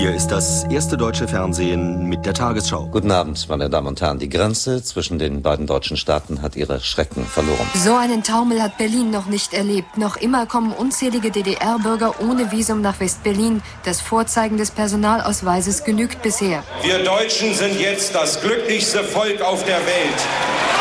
Hier ist das erste deutsche Fernsehen mit der Tagesschau. Guten Abend, meine Damen und Herren. Die Grenze zwischen den beiden deutschen Staaten hat ihre Schrecken verloren. So einen Taumel hat Berlin noch nicht erlebt. Noch immer kommen unzählige DDR-Bürger ohne Visum nach West-Berlin. Das Vorzeigen des Personalausweises genügt bisher. Wir Deutschen sind jetzt das glücklichste Volk auf der Welt.